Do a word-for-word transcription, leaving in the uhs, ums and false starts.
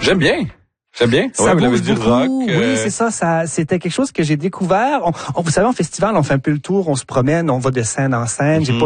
J'aime bien. J'aime bien. Ça ouais, vous bouge l'avez dit, beaucoup. rock. Oui, euh... c'est ça, ça. C'était quelque chose que j'ai découvert. On, on, vous savez, en festival, on fait un peu le tour, on se promène, on va de scène en scène. Mm-hmm. J'ai pas